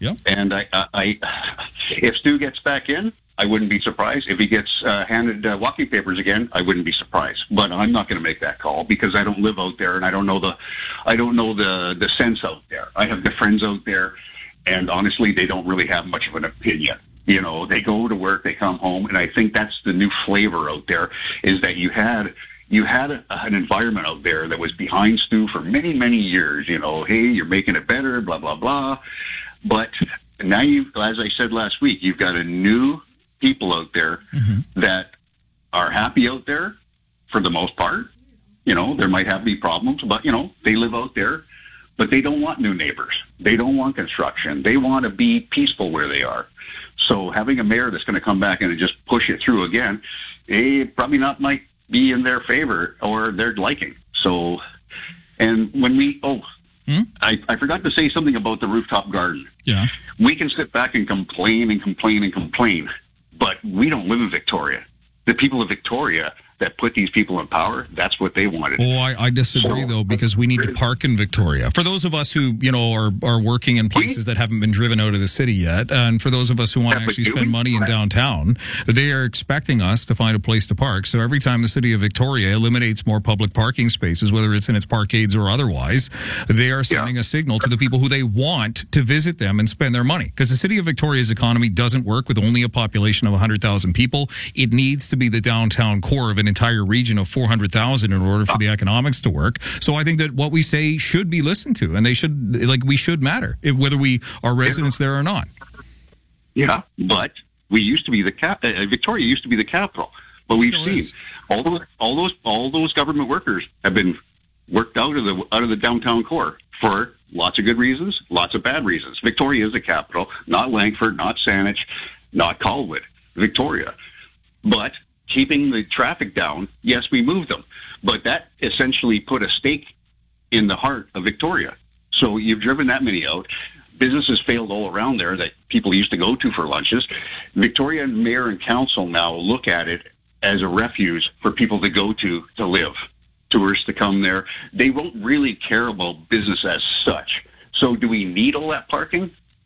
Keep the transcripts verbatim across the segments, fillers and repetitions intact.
Yeah. And I, I, I, if Stu gets back in, I wouldn't be surprised. If he gets uh, handed uh, walking papers again, I wouldn't be surprised. But I'm not going to make that call because I don't live out there and I don't know the, I don't know the the sense out there. I have the friends out there, and honestly, they don't really have much of an opinion. You know, they go to work, they come home, and I think that's the new flavor out there is that you had you had a, an environment out there that was behind Stu for many, many years. You know, hey, you're making it better, blah, blah, blah. But now you, as I said last week, you've got a new people out there mm-hmm. that are happy out there for the most part. You know, there might have be problems, but, you know, they live out there, but they don't want new neighbors. They don't want construction. They want to be peaceful where they are. So having a mayor that's going to come back and just push it through again, it probably not might be in their favor or their liking. So, and when we, oh, hmm? I, I forgot to say something about the rooftop garden. Yeah. We can sit back and complain and complain and complain, but we don't live in Victoria. The people of Victoria that put these people in power, that's what they wanted. Oh, I, I disagree, so, though, because we need to park in Victoria. For those of us who, you know, are, are working in places that haven't been driven out of the city yet, and for those of us who want to actually spend money in downtown, they are expecting us to find a place to park. So every time the city of Victoria eliminates more public parking spaces, whether it's in its parkades or otherwise, they are sending yeah. a signal to the people who they want to visit them and spend their money. Because the city of Victoria's economy doesn't work with only a population of one hundred thousand people. It needs to be the downtown core of an entire region of four hundred thousand in order for the economics to work. So I think that what we say should be listened to, and they should, like, we should matter, if, whether we are residents there or not. Yeah, but we used to be the cap. Uh, Victoria used to be the capital, but we've seen is. all those, all those, all those government workers have been worked out of the out of the downtown core for lots of good reasons, lots of bad reasons. Victoria is the capital, not Langford, not Saanich, not Colwood. Victoria, but keeping the traffic down, yes, we moved them. But that essentially put a stake in the heart of Victoria. So you've driven that many out. Businesses failed all around there that people used to go to for lunches. Victoria mayor and council now look at it as a refuge for people to go to to live, tourists to come there. They won't really care about business as such. So do we need all that parking?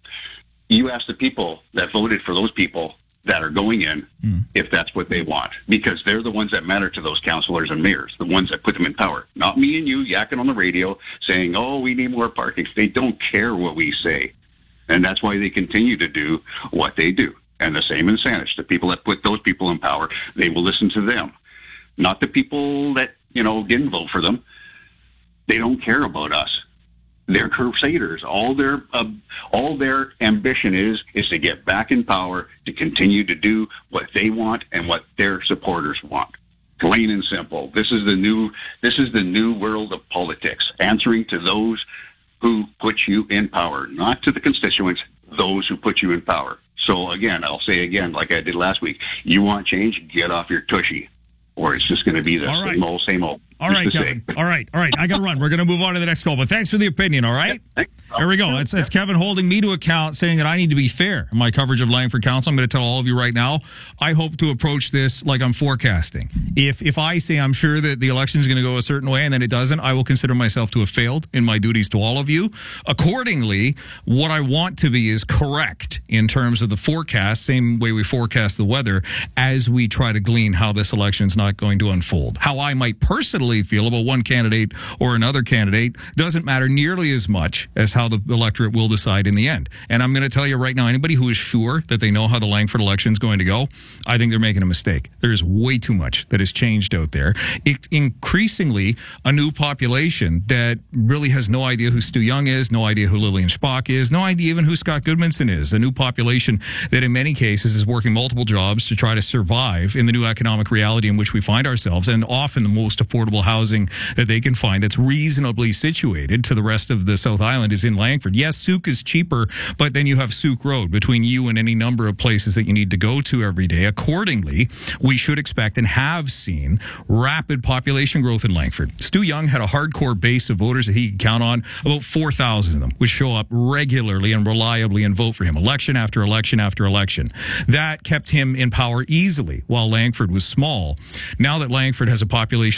You ask the people that voted for those people that are going in, mm. if that's what they want, because they're the ones that matter to those councillors and mayors, the ones that put them in power. Not me and you yakking on the radio saying, oh, we need more parking. They don't care what we say. And that's why they continue to do what they do. And the same in Saanich. The people that put those people in power, they will listen to them. Not the people that, you know, didn't vote for them. They don't care about us. They're crusaders. All their uh, all their ambition is is to get back in power, to continue to do what they want and what their supporters want. Plain and simple. This is the new this is the new world of politics. Answering to those who put you in power, not to the constituents, those who put you in power. So again, I'll say again, like I did last week, you want change, get off your tushy, or it's just going to be the all right. same old, same old. All right, Kevin. All right, all right. I got to run. We're going to move on to the next call, but thanks for the opinion, all right? There we go. It's, it's Kevin holding me to account, saying that I need to be fair in my coverage of Langford Council. I'm going to tell all of you right now, I hope to approach this like I'm forecasting. If if I say I'm sure that the election is going to go a certain way and then it doesn't, I will consider myself to have failed in my duties to all of you. Accordingly, what I want to be is correct in terms of the forecast, same way we forecast the weather, as we try to glean how this election is not going to unfold. How I might personally feel about one candidate or another candidate doesn't matter nearly as much as how the electorate will decide in the end. And I'm going to tell you right now, anybody who is sure that they know how the Langford election is going to go, I think they're making a mistake. There is way too much that has changed out there. It, increasingly, a new population that really has no idea who Stu Young is, no idea who Lillian Spock is, no idea even who Scott Goodmanson is. A new population that in many cases is working multiple jobs to try to survive in the new economic reality in which we find ourselves, and often the most affordable housing that they can find that's reasonably situated to the rest of the South Island is in Langford. Yes, Souk is cheaper, but then you have Souk Road between you and any number of places that you need to go to every day. Accordingly, we should expect and have seen rapid population growth in Langford. Stu Young had a hardcore base of voters that he could count on. About four thousand of them would show up regularly and reliably and vote for him, election after election after election. That kept him in power easily while Langford was small. Now that Langford has a population of approximately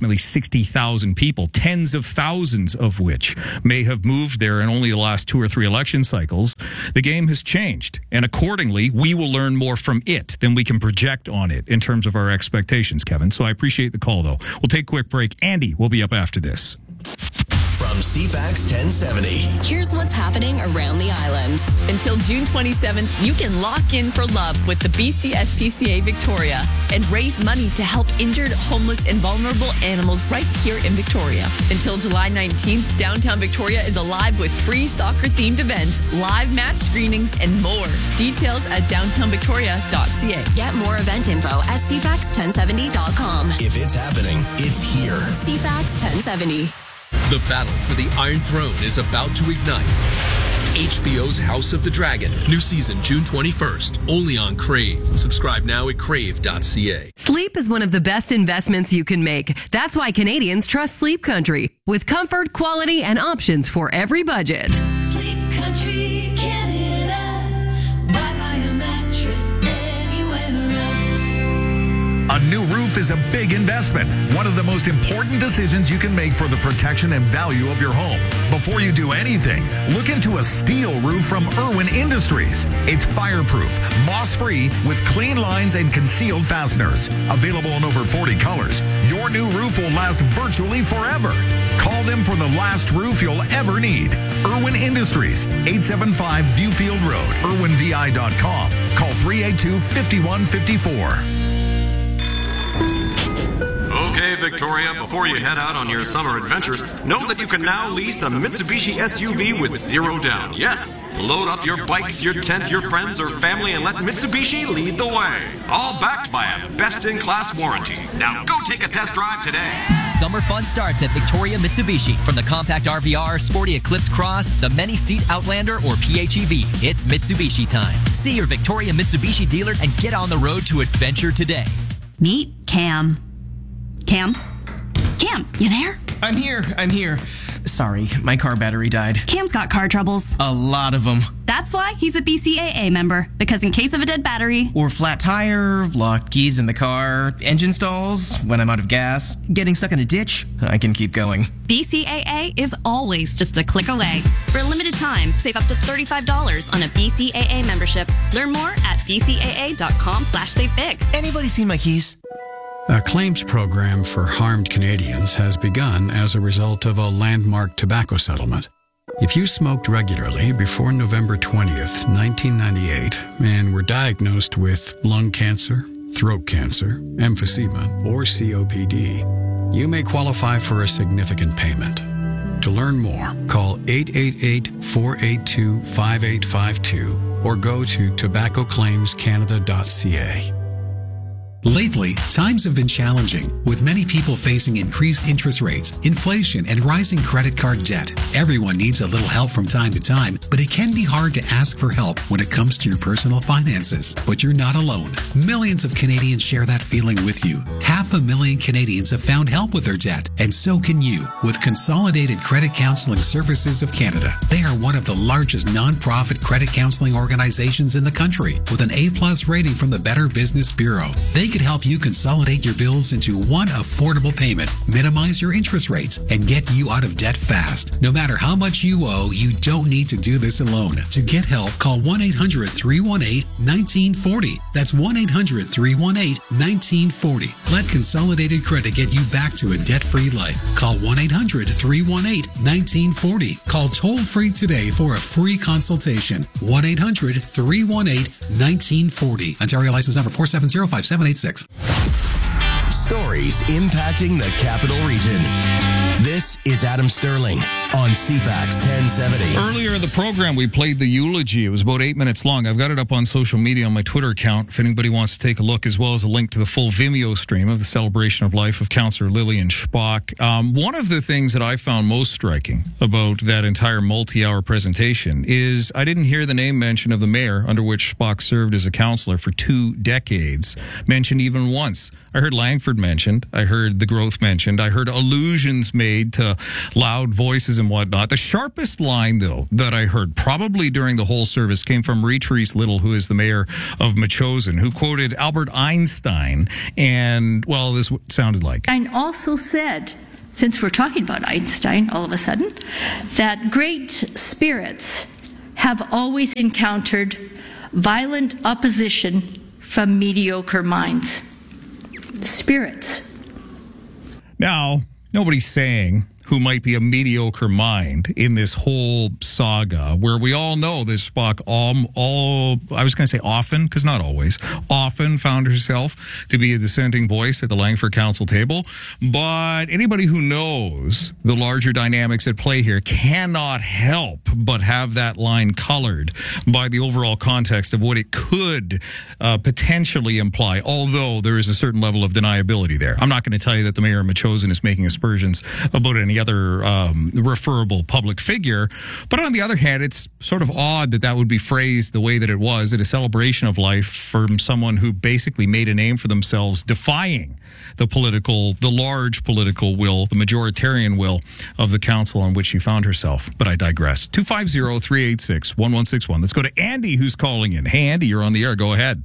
approximately sixty thousand people, tens of thousands of which may have moved there in only the last two or three election cycles. The game has changed, and accordingly, we will learn more from it than we can project on it in terms of our expectations, Kevin. So I appreciate the call, though. We'll take a quick break. Andy will be up after this. From C FAX ten seventy. Here's what's happening around the island. Until June twenty-seventh, you can lock in for love with the B C S P C A Victoria and raise money to help injured, homeless, and vulnerable animals right here in Victoria. Until July nineteenth, downtown Victoria is alive with free soccer-themed events, live match screenings, and more. Details at downtown victoria dot c a. Get more event info at c fax ten seventy dot com. If it's happening, it's here. C FAX ten seventy. The battle for the Iron Throne is about to ignite. H B O's House of the Dragon. New season June twenty-first. Only on Crave. Subscribe now at crave dot c a. Sleep is one of the best investments you can make. That's why Canadians trust Sleep Country. With comfort, quality, and options for every budget. Sleep Country, Canada. Buy, buy a mattress anywhere else. A new roof is a big investment. One of the most important decisions you can make for the protection and value of your home. Before you do anything, look into a steel roof from Irwin Industries. It's fireproof, moss-free, with clean lines and concealed fasteners. Available in over forty colors, your new roof will last virtually forever. Call them for the last roof you'll ever need. Irwin Industries, eight seven five Viewfield Road, irwin v i dot com. Call three eight two, five one five four. Okay, Victoria, before you head out on your summer adventures, know that you can now lease a Mitsubishi S U V with zero down. Yes, load up your bikes, your tent, your friends, or family, and let Mitsubishi lead the way. All backed by a best-in-class warranty. Now go take a test drive today. Summer fun starts at Victoria Mitsubishi. From the compact R V R, sporty Eclipse Cross, the many-seat Outlander, or P H E V, it's Mitsubishi time. See your Victoria Mitsubishi dealer and get on the road to adventure today. Meet Cam. Cam? Cam, you there? I'm here, I'm here. Sorry, my car battery died. Cam's got car troubles. A lot of them. That's why he's a B C A A member, because in case of a dead battery... Or flat tire, locked keys in the car, engine stalls, when I'm out of gas, getting stuck in a ditch, I can keep going. B C A A is always just a click away. For a limited time, save up to thirty-five dollars on a B C A A membership. Learn more at b c a a dot com slash save big. Anybody seen my keys? A claims program for harmed Canadians has begun as a result of a landmark tobacco settlement. If you smoked regularly before November twentieth, nineteen ninety-eight, and were diagnosed with lung cancer, throat cancer, emphysema, or C O P D, you may qualify for a significant payment. To learn more, call eight eight eight, four eight two, five eight five two or go to tobacco claims canada dot c a. Lately, times have been challenging, with many people facing increased interest rates, inflation, and rising credit card debt. Everyone needs a little help from time to time, but it can be hard to ask for help when it comes to your personal finances. But you're not alone. Millions of Canadians share that feeling with you. Half a million Canadians have found help with their debt, and so can you with Consolidated Credit Counseling Services of Canada. They are one of the largest non-profit credit counseling organizations in the country, with an A plus rating from the Better Business Bureau. They could help you consolidate your bills into one affordable payment, minimize your interest rates, and get you out of debt fast. No matter how much you owe, you don't need to do this alone. To get help, call one eight hundred, three one eight, one nine four zero. That's one eight hundred, three one eight, one nine four zero. Let Consolidated Credit get you back to a debt-free life. Call one eight hundred, three one eight, one nine four zero. Call toll-free today for a free consultation. one eight hundred, three one eight, one nine four zero. Ontario license number four seven zero, five seven eight six. Stories impacting the Capital Region. This is Adam Sterling on C FAX ten seventy. Earlier in the program, we played the eulogy. It was about eight minutes long. I've got it up on social media on my Twitter account if anybody wants to take a look, as well as a link to the full Vimeo stream of the celebration of life of Councillor Lillian Spock. Um, one of the things that I found most striking about that entire multi-hour presentation is I didn't hear the name mentioned of the mayor under which Spock served as a councillor for two decades mentioned even once. I heard Langford mentioned. I heard the growth mentioned. I heard allusions made to loud voices and and whatnot. The sharpest line, though, that I heard probably during the whole service came from Retrice Little, who is the mayor of Metchosin, who quoted Albert Einstein. And, well, this sounded like. And also said, since we're talking about Einstein all of a sudden, that great spirits have always encountered violent opposition from mediocre minds. Spirits. Now, nobody's saying who might be a mediocre mind in this whole saga, where we all know this Spock all, all I was going to say often, because not always, often found herself to be a dissenting voice at the Langford Council table. But anybody who knows the larger dynamics at play here cannot help but have that line colored by the overall context of what it could uh, potentially imply, although there is a certain level of deniability there. I'm not going to tell you that the mayor of Metchosin is making aspersions about any other um, referable public figure. But on the other hand, it's sort of odd that that would be phrased the way that it was at a celebration of life from someone who basically made a name for themselves, defying the political, the large political will, the majoritarian will of the council on which she found herself. But I digress. two five zero, three eight six, one one six one. Let's go to Andy, who's calling in. Hey, Andy, you're on the air. Go ahead.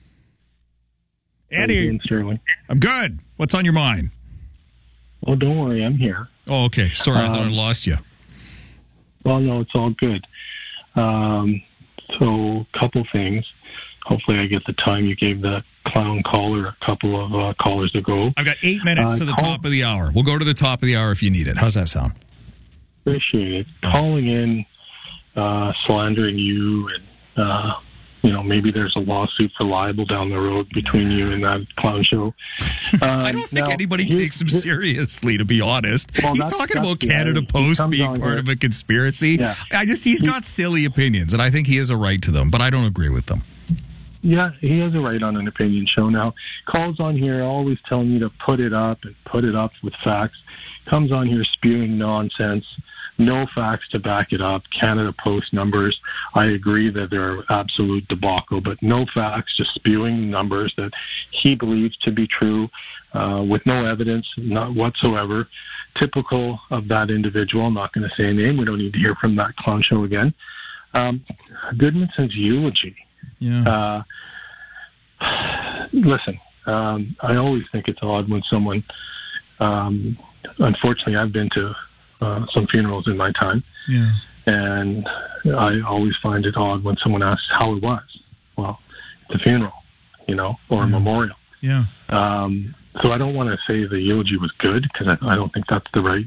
Andy. Sterling. I'm good. What's on your mind? Oh, don't worry. I'm here. Oh, okay. Sorry, I thought I lost you. Well, no, it's all good. Um, so, a couple things. Hopefully I get the time you gave that clown caller a couple of uh, callers ago. I've got eight minutes uh, to the call- top of the hour. We'll go to the top of the hour if you need it. How's that sound? Appreciate it. Calling in, uh, slandering you, and, uh, you know, maybe there's a lawsuit for libel down the road between you and that clown show. Um, I don't think now, anybody takes him seriously, to be honest. Well, he's that's, talking that's about the Canada idea. Post being part here. of a conspiracy. Yeah. I just, he's got silly opinions, and I think he has a right to them, but I don't agree with them. Yeah, he has a right on an opinion show. Now, calls on here always telling you to put it up and put it up with facts. Comes on here spewing nonsense. No facts to back it up. Canada Post numbers, I agree that they're absolute debacle, but no facts, just spewing numbers that he believes to be true uh, with no evidence, not whatsoever. Typical of that individual. I'm not going to say a name. We don't need to hear from that clown show again. Um, Goodmanson's eulogy. Yeah. Uh, listen, um, I always think it's odd when someone, um, unfortunately, I've been to uh, some funerals in my time, yeah. and I always find it odd when someone asks how it was. Well, it's a funeral, you know, or yeah. a memorial. Yeah. Um, so I don't want to say the eulogy was good, because I, I don't think that's the right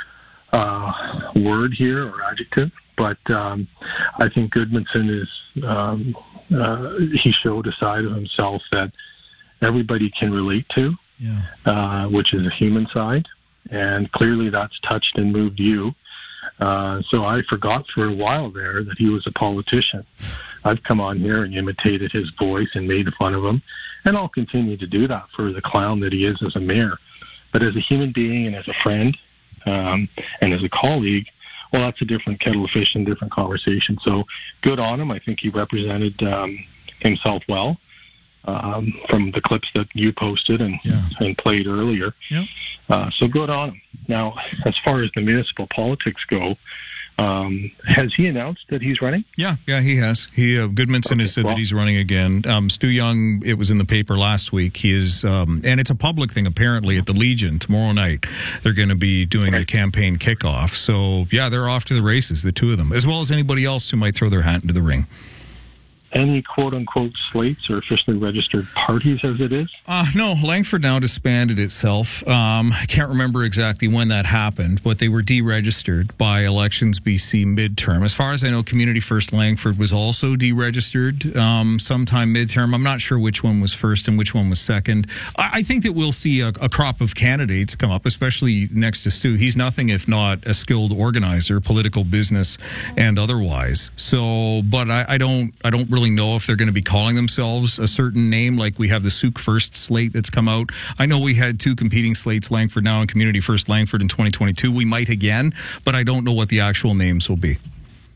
uh, word here or adjective. But um, I think Goodmanson is, um, uh, he showed a side of himself that everybody can relate to, yeah. uh, which is a human side. And clearly that's touched and moved you. Uh, so I forgot for a while there that he was a politician. I've come on here and imitated his voice and made fun of him. And I'll continue to do that for the clown that he is as a mayor. But as a human being and as a friend um, and as a colleague, well, that's a different kettle of fish and different conversation. So good on him. I think he represented um, himself well um, from the clips that you posted and, yeah. and played earlier. Yeah. Uh, so good on him. Now, as far as the municipal politics go, um, has he announced that he's running? Yeah, yeah, he has. He uh, Goodmanson okay, has said well, that he's running again. Um, Stu Young, it was in the paper last week. He is, um, and it's a public thing apparently at the Legion tomorrow night. They're going to be doing right. the campaign kickoff. So yeah, they're off to the races, the two of them, as well as anybody else who might throw their hat into the ring. Any quote-unquote slates or officially registered parties as it is? Uh, no, Langford now disbanded itself. Um, I can't remember exactly when that happened, but they were deregistered by Elections B C midterm. As far as I know, Community First Langford was also deregistered um, sometime midterm. I'm not sure which one was first and which one was second. I, I think that we'll see a, a crop of candidates come up, especially next to Stu. He's nothing if not a skilled organizer, political, business, and otherwise. So, but I, I don't, I don't really know if they're going to be calling themselves a certain name, like we have the Souk First slate that's come out. I know we had two competing slates, Langford Now and Community First Langford in twenty twenty-two. We might again, but I don't know what the actual names will be.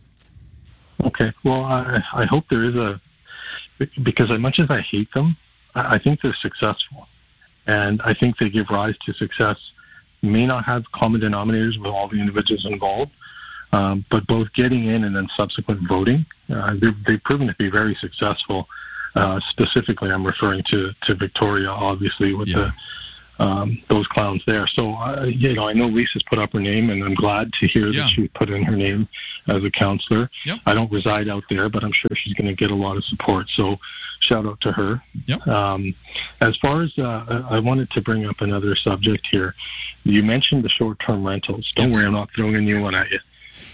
Okay. Well, I, I hope there is a, because as much as I hate them, I think they're successful. And I think they give rise to success. May not have common denominators with all the individuals involved, Um, but both getting in and then subsequent voting, uh, they've, they've proven to be very successful. Uh, specifically, I'm referring to, to Victoria, obviously, with yeah. the um, those clowns there. So, uh, you know, I know Lisa's put up her name, and I'm glad to hear yeah. that she put in her name as a counselor. Yep. I don't reside out there, but I'm sure she's going to get a lot of support. So, shout out to her. Yep. Um, as far as, uh, I wanted to bring up another subject here. You mentioned the short-term rentals. Don't yes. worry, I'm not throwing a new one at you.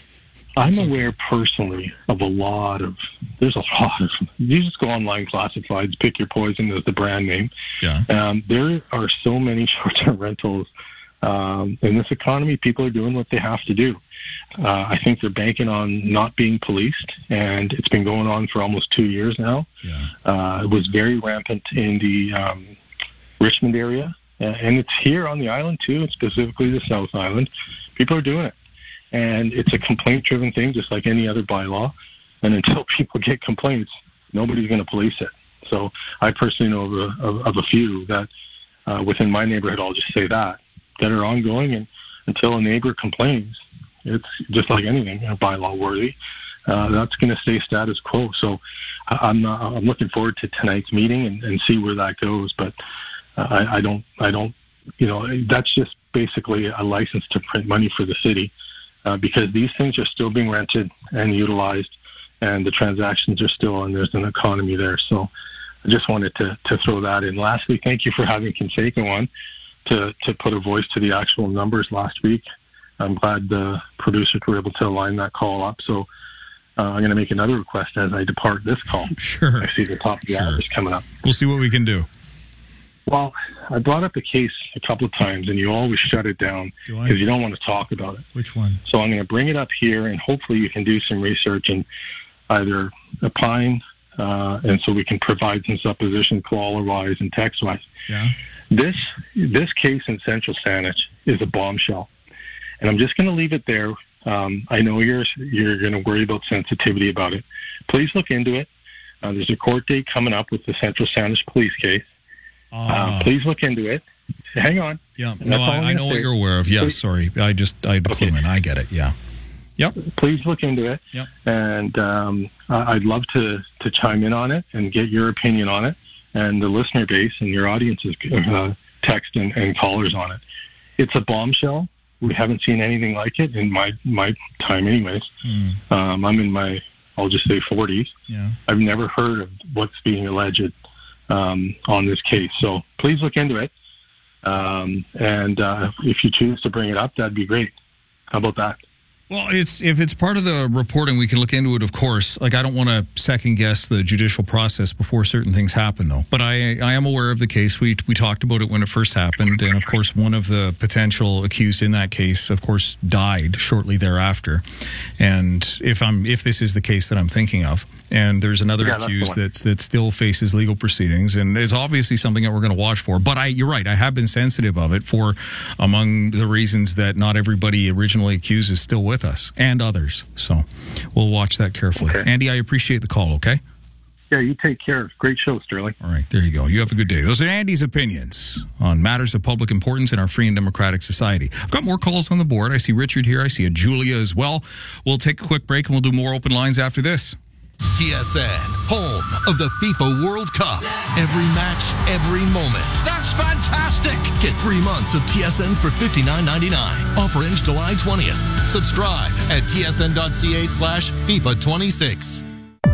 I'm aware personally of a lot of, there's a lot of, you just go online classifieds, pick your poison as the brand name. Yeah. Um, there are so many short-term rentals. Um, in this economy, people are doing what they have to do. Uh, I think they're banking on not being policed, and it's been going on for almost two years now. Yeah. Uh, it was very rampant in the um, Richmond area, and it's here on the island too, specifically the South Island. People are doing it. And it's a complaint-driven thing, just like any other bylaw. And until people get complaints, nobody's going to police it. So I personally know of a, of, of a few that uh, within my neighborhood, I'll just say that, that are ongoing. And until a neighbor complains, it's just like anything, you know, bylaw-worthy. Uh, that's going to stay status quo. So I'm not, I'm looking forward to tonight's meeting and, and see where that goes. But uh, I, I don't, I don't, you know, that's just basically a license to print money for the city. Uh, because these things are still being rented and utilized, and the transactions are still, and there's an economy there. So I just wanted to, to throw that in. Lastly, thank you for having Conseco on to, to put a voice to the actual numbers last week. I'm glad the producers were able to line that call up. So uh, I'm going to make another request as I depart this call. Sure. I see the top of the sure. hour is coming up. We'll see what we can do. Well, I brought up the case a couple of times, and you always shut it down because Do you don't want to talk about it. Which one? So I'm going to bring it up here, and hopefully you can do some research and either opine, uh, and so we can provide some supposition caller-wise and text-wise. Yeah. This this case in Central Saanich is a bombshell, and I'm just going to leave it there. Um, I know you're you're going to worry about sensitivity about it. Please look into it. Uh, there's a court date coming up with the Central Saanich police case. Uh, please look into it. Hang on. Yeah, no, I, I know what you're aware of. Yes, please. Sorry. I just, I okay. clue in. I get it. Yeah. Yep. Please look into it. Yep. And um, I'd love to, to chime in on it and get your opinion on it and the listener base and your audience's uh, text and, and callers on it. It's a bombshell. We haven't seen anything like it in my, my time anyways. Mm. Um, I'm in my, I'll just say forties. Yeah. I've never heard of what's being alleged Um, on this case. So please look into it. Um, and uh, if you choose to bring it up, that'd be great. How about that? Well, it's if it's part of the reporting, we can look into it, of course. Like, I don't want to second guess the judicial process before certain things happen, though. But I, I am aware of the case. We we talked about it when it first happened, and of course, one of the potential accused in that case, of course, died shortly thereafter. And if I'm if this is the case that I'm thinking of, and there's another yeah, accused that's that still faces legal proceedings, and is obviously something that we're going to watch for. But I, you're right, I have been sensitive of it for among the reasons that not everybody originally accused is still with us, and others. So we'll watch that carefully. Okay. Andy, I appreciate the call, okay? Yeah, you take care. Great show, Sterling. All right, there you go. You have a good day. Those are Andy's opinions on matters of public importance in our free and democratic society. I've got more calls on the board. I see Richard here. I see a Julia as well. We'll take a quick break, and we'll do more open lines after this. T S N, home of the FIFA World Cup. Every match, every moment. That's fantastic! Get three months of T S N for fifty-nine ninety-nine. Offer ends July twentieth. Subscribe at tsn.ca slash FIFA 26.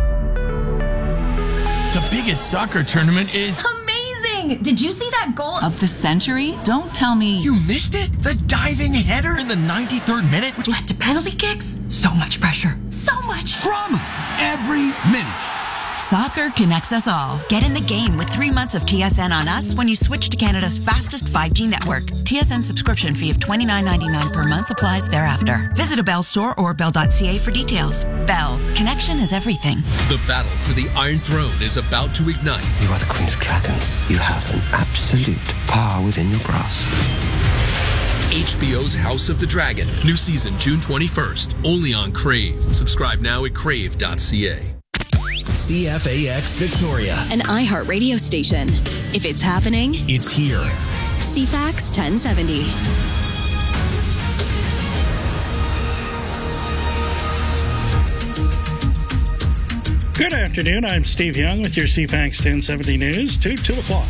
The biggest soccer tournament is amazing! Did you see that goal of the century? Don't tell me you missed it? The diving header in the ninety-third minute, which led to penalty kicks? So much pressure. So much drama every minute. Soccer connects us all. Get in the game with three months of T S N on us when you switch to Canada's fastest five G network. T S N subscription fee of twenty-nine ninety-nine per month applies thereafter. Visit a Bell store or bell dot c a for details. Bell. Connection is everything. The battle for the Iron Throne is about to ignite. You are the Queen of Dragons. You have an absolute power within your grasp. H B O's House of the Dragon. New season June twenty-first. Only on Crave. Subscribe now at crave dot c a. C F A X Victoria. An iHeart radio station. If it's happening, it's here. C FAX ten seventy. Good afternoon. I'm Steve Young with your C FAX ten seventy News to two o'clock.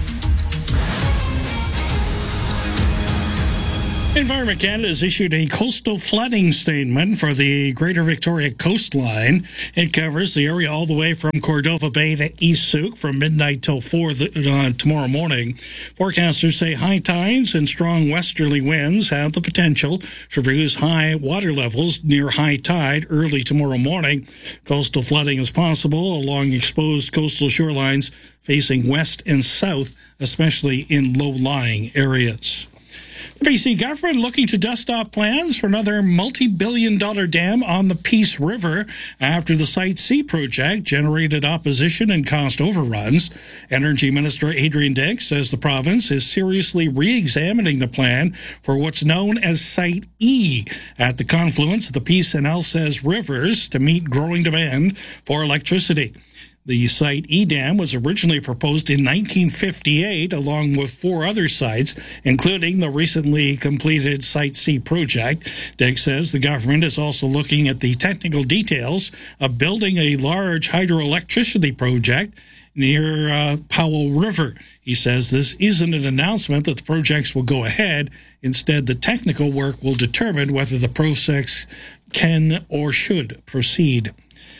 Environment Canada has issued a coastal flooding statement for the Greater Victoria coastline. It covers the area all the way from Cordova Bay to East Souk from midnight till four uh, tomorrow morning. Forecasters say high tides and strong westerly winds have the potential to produce high water levels near high tide early tomorrow morning. Coastal flooding is possible along exposed coastal shorelines facing west and south, especially in low-lying areas. The B C government looking to dust off plans for another multi-billion dollar dam on the Peace River after the Site C project generated opposition and cost overruns. Energy Minister Adrian Dix says the province is seriously re-examining the plan for what's known as Site E at the confluence of the Peace and Alsace rivers to meet growing demand for electricity. The Site E dam was originally proposed in nineteen fifty-eight, along with four other sites, including the recently completed Site C project. Dix says the government is also looking at the technical details of building a large hydroelectricity project near uh, Powell River. He says this isn't an announcement that the projects will go ahead. Instead, the technical work will determine whether the process can or should proceed.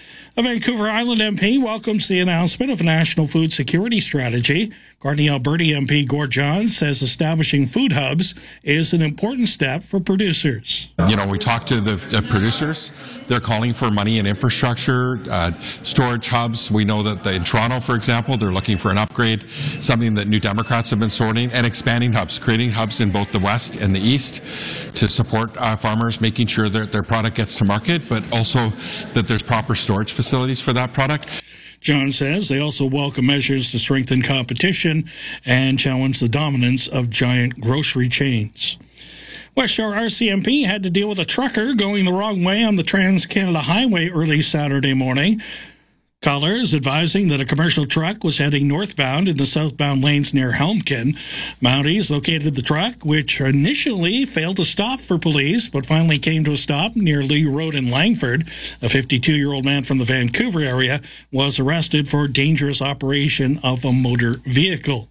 A Vancouver Island M P welcomes the announcement of a national food security strategy. Courtney Alberti M P Gord Johns says establishing food hubs is an important step for producers. You know, we talked to the uh, producers. They're calling for money and infrastructure, uh, storage hubs. We know that the, in Toronto, for example, they're looking for an upgrade, something that New Democrats have been sorting, and expanding hubs, creating hubs in both the west and the east to support uh, farmers, making sure that their product gets to market, but also that there's proper storage facilities for that product. John says they also welcome measures to strengthen competition and challenge the dominance of giant grocery chains. West Shore R C M P had to deal with a trucker going the wrong way on the Trans-Canada Highway early Saturday morning. Caller is advising that a commercial truck was heading northbound in the southbound lanes near Helmkin. Mounties located the truck, which initially failed to stop for police, but finally came to a stop near Lee Road in Langford. A fifty-two-year-old man from the Vancouver area was arrested for dangerous operation of a motor vehicle.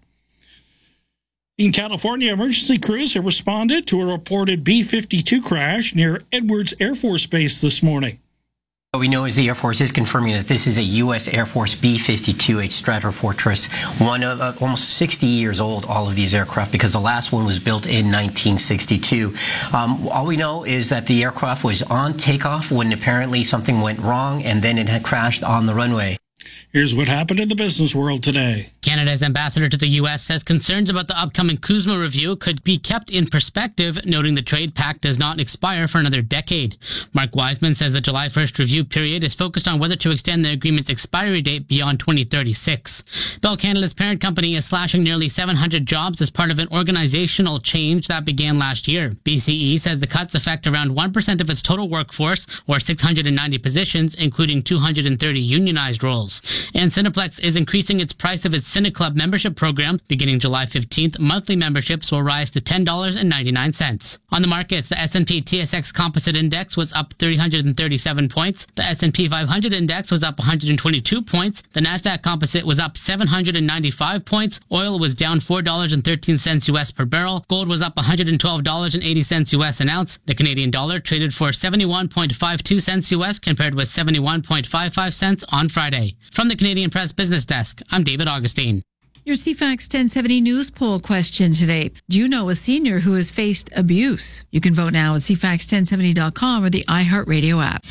In California, emergency crews have responded to a reported B fifty-two crash near Edwards Air Force Base this morning. What we know is the Air Force is confirming that this is a U S Air Force B fifty-two H Stratofortress, one of uh, almost sixty years old, all of these aircraft, because the last one was built in nineteen sixty-two. Um, all we know is that the aircraft was on takeoff when apparently something went wrong, and then it had crashed on the runway. Here's what happened in the business world today. Canada's ambassador to the U S says concerns about the upcoming CUSMA review could be kept in perspective, noting the trade pact does not expire for another decade. Mark Wiseman says the July first review period is focused on whether to extend the agreement's expiry date beyond twenty thirty-six. Bell Canada's parent company is slashing nearly seven hundred jobs as part of an organizational change that began last year. B C E says the cuts affect around one percent of its total workforce, or six hundred ninety positions, including two hundred thirty unionized roles. And Cineplex is increasing its price of its CineClub membership program. Beginning July fifteenth, monthly memberships will rise to ten dollars and ninety-nine cents. On the markets, the S and P T S X Composite Index was up three hundred thirty-seven points. The S and P five hundred Index was up one hundred twenty-two points. The Nasdaq Composite was up seven hundred ninety-five points. Oil was down four dollars and thirteen cents U S per barrel. Gold was up one hundred twelve dollars and eighty cents U S an ounce. The Canadian dollar traded for seventy-one point five two cents U S compared with seventy-one point five five cents on Friday. From the Canadian Press Business Desk, I'm David Augustine. Your C FAX ten seventy News poll question today. Do you know a senior who has faced abuse? You can vote now at C FAX ten seventy dot com or the iHeartRadio app.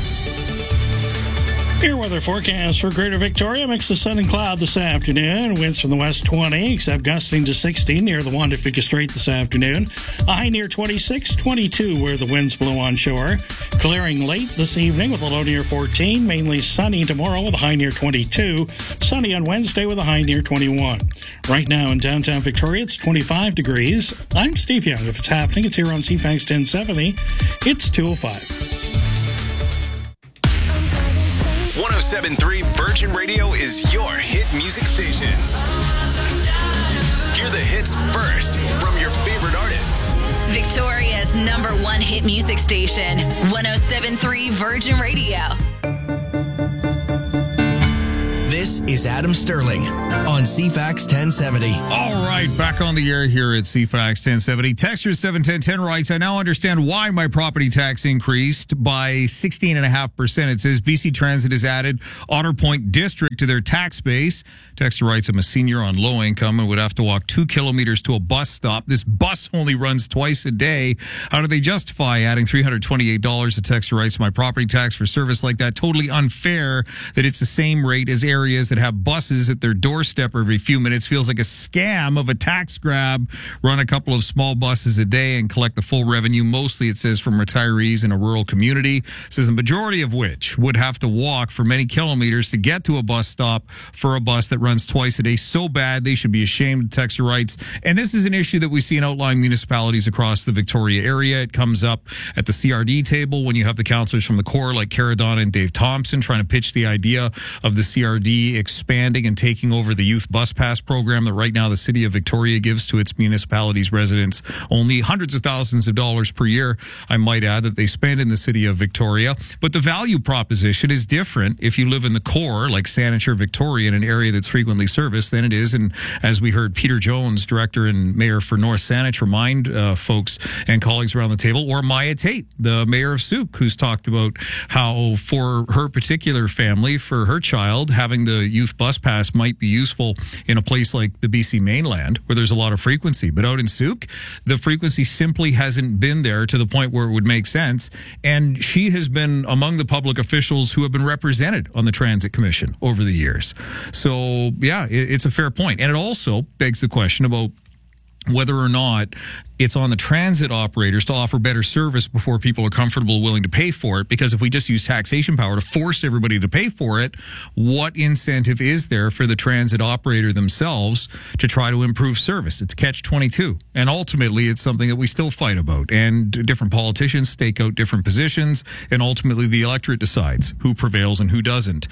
Your weather forecast for Greater Victoria. Mix of sun and cloud this afternoon. Winds from the west twenty, except gusting to sixty near the Juan de Fuca Strait this afternoon. A high near twenty-six, twenty-two where the winds blow on shore. Clearing late this evening with a low near fourteen. Mainly sunny tomorrow with a high near twenty-two. Sunny on Wednesday with a high near twenty-one. Right now in downtown Victoria, it's twenty-five degrees. I'm Steve Young. If it's happening, it's here on C FAX ten seventy. It's two oh five. one oh seven point three Virgin Radio is your hit music station. Hear the hits first from your favorite artists. Victoria's number one hit music station, one oh seven point three Virgin Radio. is Adam Sterling on C FAX ten seventy. All right, back on the air here at C FAX ten seventy. Texture seven ten ten writes, I now understand why my property tax increased by sixteen point five percent. It says B C Transit has added Otter Point District to their tax base. Texture writes, I'm a senior on low income and would have to walk two kilometers to a bus stop. This bus only runs twice a day. How do they justify adding three hundred twenty-eight dollars? The Texture writes, my property tax for service like that, totally unfair that it's the same rate as areas that have buses at their doorstep every few minutes. Feels like a scam of a tax grab. Run a couple of small buses a day and collect the full revenue. Mostly, it says, from retirees in a rural community. It says the majority of which would have to walk for many kilometers to get to a bus stop for a bus that runs twice a day. So bad, they should be ashamed, Texture writes. And this is an issue that we see in outlying municipalities across the Victoria area. It comes up at the C R D table when you have the councillors from the core like Caradonna and Dave Thompson trying to pitch the idea of the C R D expanding and taking over the youth bus pass program that right now the city of Victoria gives to its municipalities residents. Only hundreds of thousands of dollars per year, I might add, that they spend in the city of Victoria. But the value proposition is different if you live in the core, like Saniture, Victoria, in an area that's frequently serviced, than it is. And as we heard Peter Jones, director and mayor for North Saanich, remind uh, folks and colleagues around the table, or Maya Tate, the mayor of Souk, who's talked about how for her particular family, for her child, having the youth bus pass might be useful in a place like the B C mainland where there's a lot of frequency. But out in Souk, the frequency simply hasn't been there to the point where it would make sense. And she has been among the public officials who have been represented on the Transit Commission over the years. So, yeah, it, it's a fair point. And it also begs the question about whether or not it's on the transit operators to offer better service before people are comfortable, willing to pay for it. Because if we just use taxation power to force everybody to pay for it, what incentive is there for the transit operator themselves to try to improve service? It's catch twenty-two. And ultimately, it's something that we still fight about. And different politicians stake out different positions. And ultimately, the electorate decides who prevails and who doesn't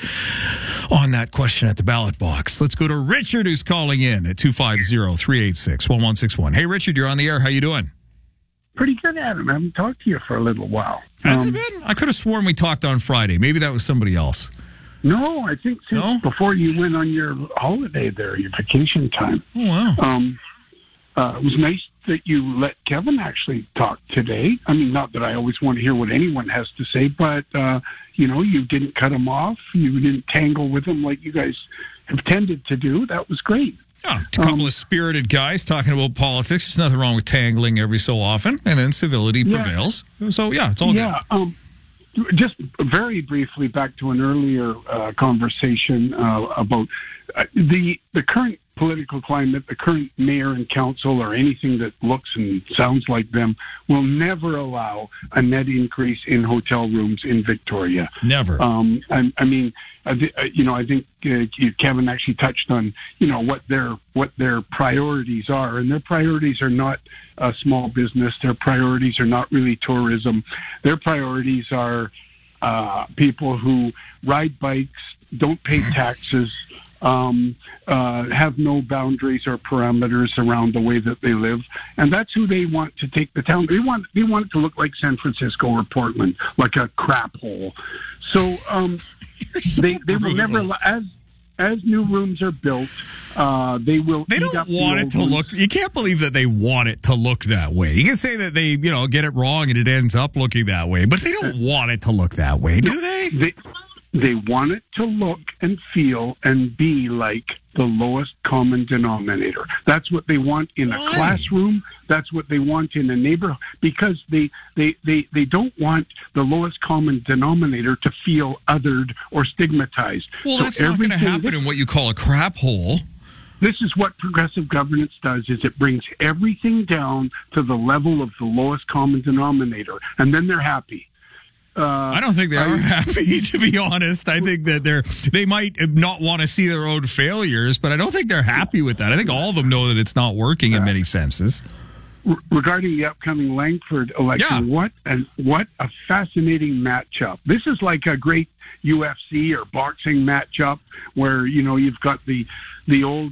on that question at the ballot box. Let's go to Richard, who's calling in at two five zero, three eight six, one one six one. Hey, Richard, you're on the air. How you doing? Pretty good, Adam. I haven't talked to you for a little while. Has um, it been? I could have sworn we talked on Friday. Maybe that was somebody else. No, I think since no? before you went on your holiday there, your vacation time. Oh, wow. Um, uh, it was nice that you let Kevin actually talk today. I mean, not that I always want to hear what anyone has to say, but, uh, you know, you didn't cut him off. You didn't tangle with him like you guys have tended to do. That was great. Yeah, a couple um, of spirited guys talking about politics. There's nothing wrong with tangling every so often, and then civility yeah. prevails. So, yeah, it's all yeah, good. Um, just very briefly, back to an earlier uh, conversation uh, about uh, the the current political climate, the current mayor and council, or anything that looks and sounds like them, will never allow a net increase in hotel rooms in Victoria. Never. Um, I, I mean, I th- you know, I think uh, Kevin actually touched on, you know, what their what their priorities are, and their priorities are not uh, small business. Their priorities are not really tourism. Their priorities are uh, people who ride bikes, don't pay taxes, um, uh, have no boundaries or parameters around the way that they live, and that's who they want to take the town. They want they want it to look like San Francisco or Portland, like a crap hole. So, um, so they they will never allow, as as new rooms are built, uh, they will. They don't want it to rooms. look. You can't believe that they want it to look that way. You can say that they, you know, get it wrong and it ends up looking that way, but they don't want it to look that way, do they? They, they want it to look and feel and be like the lowest common denominator. That's what they want in a Why? classroom. That's what they want in a neighborhood, because they, they, they, they don't want the lowest common denominator to feel othered or stigmatized. Well, so that's not going to happen in what you call a crap hole. This is what progressive governance does, is it brings everything down to the level of the lowest common denominator, and then they're happy. Uh, I don't think they are happy, to be honest. I think that they're they might not want to see their own failures, but I don't think they're happy with that. I think all of them know that it's not working in many senses. Regarding the upcoming Langford election, yeah. what and what a fascinating matchup. This is like a great U F C or boxing matchup where, you know, you've got the the old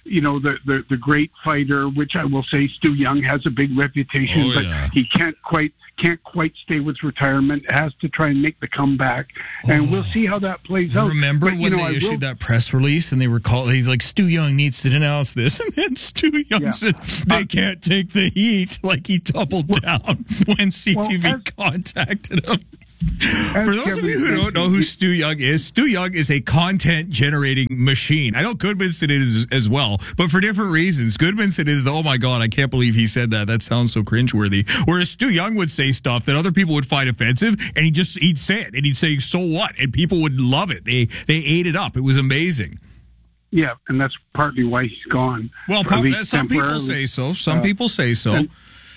you know, the, the, the great fighter, which I will say Stu Young has a big reputation, oh, but yeah. he can't quite can't quite stay with retirement, has to try and make the comeback, and oh. we'll see how that plays out. Remember but, when know, they I issued will, that press release and they were called, he's like, Stu Young needs to denounce this, and then Stu Young yeah. said they uh, can't take the heat, like he doubled well, down when C T V well, as, contacted him. For those Kevin of you who don't know who Stu Young is, Stu Young is a content-generating machine. I know Goodmanson is as well, but for different reasons. Goodmanson is the, oh my God, I can't believe he said that. That sounds so cringeworthy. Whereas Stu Young would say stuff that other people would find offensive, and he just, he'd say it, and he'd say, so what? And people would love it. They, they ate it up. It was amazing. Yeah, and that's partly why he's gone. Well, probably, some people say so. Some uh, people say so. And,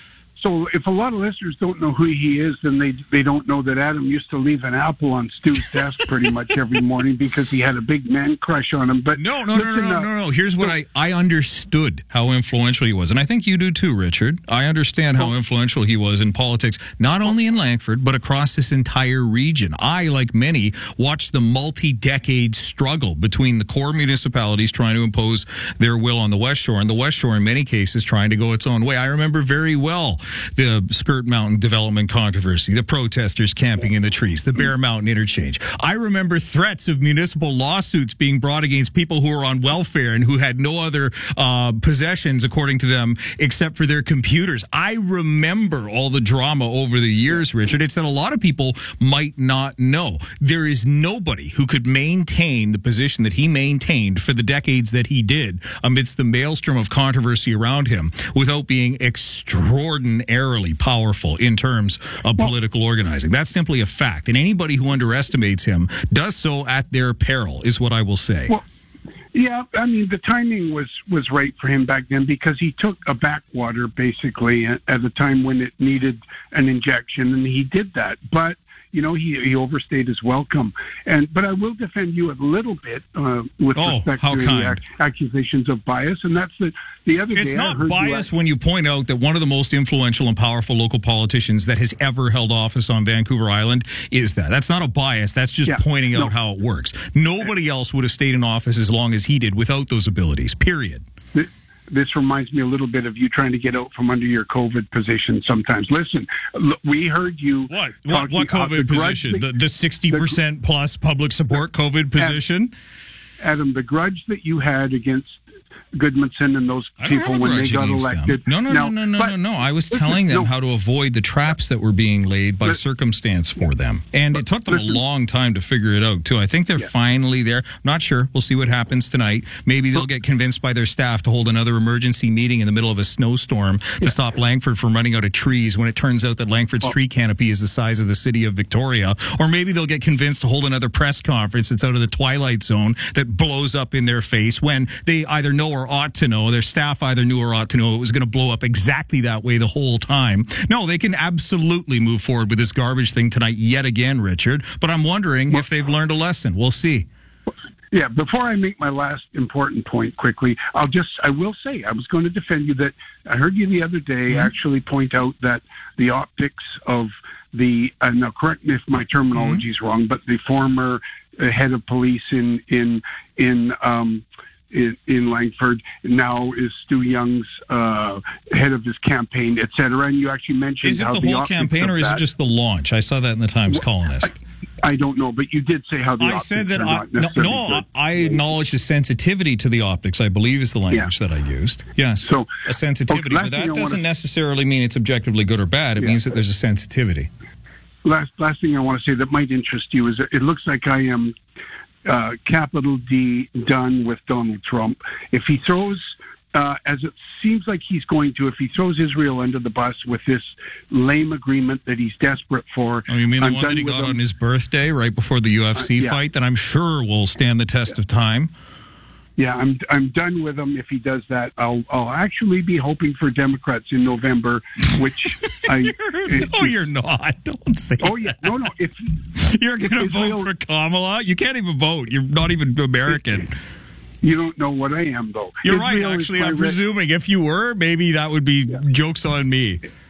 So if a lot of listeners don't know who he is, then they they don't know that Adam used to leave an apple on Stu's desk pretty much every morning because he had a big man crush on him. But no, no, no, no, no, no, no. Here's what I, I understood how influential he was. And I think you do too, Richard. I understand how influential he was in politics, not only in Langford, but across this entire region. I, like many, watched the multi-decade struggle between the core municipalities trying to impose their will on the West Shore, and the West Shore, in many cases, trying to go its own way. I remember very well the Skirt Mountain development controversy, the protesters camping in the trees, the Bear Mountain interchange. I remember threats of municipal lawsuits being brought against people who were on welfare and who had no other uh, possessions, according to them, except for their computers. I remember all the drama over the years, Richard. It's that a lot of people might not know. There is nobody who could maintain the position that he maintained for the decades that he did amidst the maelstrom of controversy around him without being extraordinary. Extraordinarily powerful in terms of political organizing. That's simply a fact. And anybody who underestimates him does so at their peril, is what I will say. Well, yeah, I mean, the timing was, was right for him back then because he took a backwater, basically, at, at a time when it needed an injection, and he did that. But you know, he, he overstayed his welcome. And but I will defend you a little bit uh, with oh, respect how to kind. the ac- accusations of bias, and that's the the other it's day. It's not I heard bias you when you point out that one of the most influential and powerful local politicians that has ever held office on Vancouver Island is that. That's not a bias. That's just yeah, pointing out no. how it works. Nobody else would have stayed in office as long as he did without those abilities, period. The, This reminds me a little bit of you trying to get out from under your COVID position sometimes. Listen, we heard you... What? What, what COVID the position? Grudge, the, the sixty percent plus public support COVID position? Adam, the grudge that you had against Goodmanson and those people when they got elected. Them. No, no, now, no, no, but, no, no, no. I was listen, telling them no. how to avoid the traps that were being laid by but, circumstance for them. And but, it took them listen, a long time to figure it out, too. I think they're yeah. finally there. Not sure. We'll see what happens tonight. Maybe they'll get convinced by their staff to hold another emergency meeting in the middle of a snowstorm to yeah. stop Langford from running out of trees when it turns out that Langford's oh. tree canopy is the size of the city of Victoria. Or maybe they'll get convinced to hold another press conference that's out of the twilight zone that blows up in their face when they either know or ought to know. Their staff either knew or ought to know it was going to blow up exactly that way the whole time. No, they can absolutely move forward with this garbage thing tonight yet again, Richard. But I'm wondering well, if they've learned a lesson. We'll see. Yeah, before I make my last important point quickly, I'll just, I will say, I was going to defend you that I heard you the other day mm-hmm. actually point out that the optics of the, uh, now correct me if my terminology is mm-hmm. wrong, but the former uh, head of police in, in, in, um, In, in Langford now is Stu Young's uh, head of his campaign, et cetera. And you actually mentioned is it how the, the whole campaign, or is it just the launch? I saw that in the Times well, Colonist. I, I don't know, but you did say how the I optics said that are I, not no, necessarily no I acknowledge the sensitivity to the optics. I believe is the language yeah. that I used. Yes, so a sensitivity, okay, but that doesn't wanna, necessarily mean it's objectively good or bad. It yeah. means that there's a sensitivity. Last last thing I want to say that might interest you is that it looks like I am. Uh, capital D done with Donald Trump. If he throws, uh, as it seems like he's going to, if he throws Israel under the bus with this lame agreement that he's desperate for. Oh, you mean the I'm one that he got him. on his birthday right before the U F C uh, yeah. fight that I'm sure will stand the test yeah. of time? Yeah, I'm I'm done with him. If he does that, I'll I'll actually be hoping for Democrats in November, which I. You're, no, you're not. Don't say. Oh yeah, no, no. If you're going to vote for Kamala, you can't even vote. You're not even American. You don't know what I am, though. You're Israel right. Actually, I'm re- presuming if you were, maybe that would be yeah. jokes on me.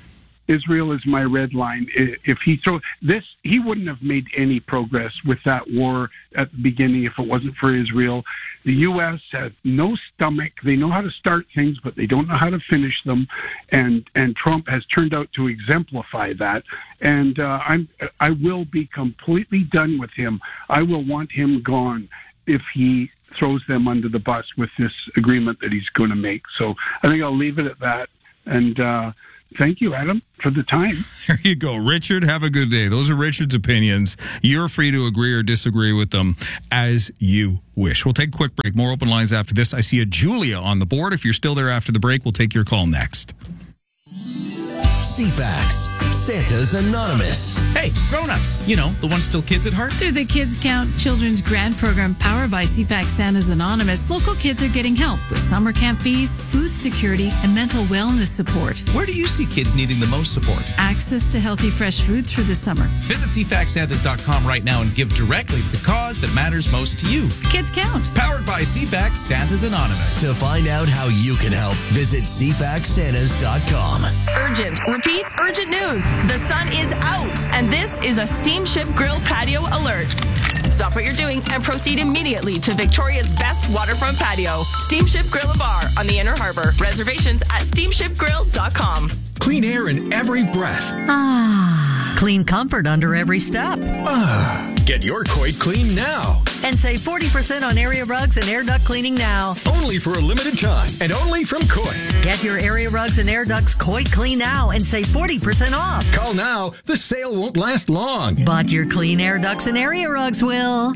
Israel is my red line. If he throw this, he wouldn't have made any progress with that war at the beginning if it wasn't for Israel. The U S has no stomach. They know how to start things, but they don't know how to finish them. And and Trump has turned out to exemplify that. And uh, I'm I will be completely done with him. I will want him gone if he throws them under the bus with this agreement that he's going to make. So I think I'll leave it at that. And uh, thank you, Adam, for the time. There you go. Richard, have a good day. Those are Richard's opinions. You're free to agree or disagree with them as you wish. We'll take a quick break. More open lines after this. I see a Julia on the board. If you're still there after the break, we'll take your call next. C FAX, Santa's Anonymous. Hey, grown-ups, you know, the ones still kids at heart. Through the Kids Count Children's Grant Program powered by C FAX Santa's Anonymous, local kids are getting help with summer camp fees, food security, and mental wellness support. Where do you see kids needing the most support? Access to healthy, fresh food through the summer. Visit C fax santas dot com right now and give directly to the cause that matters most to you. Kids Count. Powered by C FAX Santa's Anonymous. To find out how you can help, visit C fax santas dot com. Urgent. Repeat, urgent news. The sun is out, and this is a Steamship Grill patio alert. Stop what you're doing and proceed immediately to Victoria's best waterfront patio, Steamship Grill Bar on the Inner Harbor. Reservations at steamship grill dot com. Clean air in every breath. Ah. Clean comfort under every step. Ah. Get your Coit clean now. And save forty percent on area rugs and air duct cleaning now. Only for a limited time and only from Coit. Get your area rugs and air ducts Coit clean now and save forty percent off. Call now. The sale won't last long. But your clean air ducts and area rugs will.